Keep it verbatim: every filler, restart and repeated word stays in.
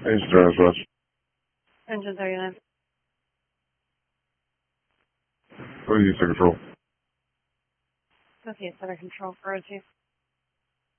Engine transmission. Engine thirty-nine. What do you say, control? Okay, center control for O two.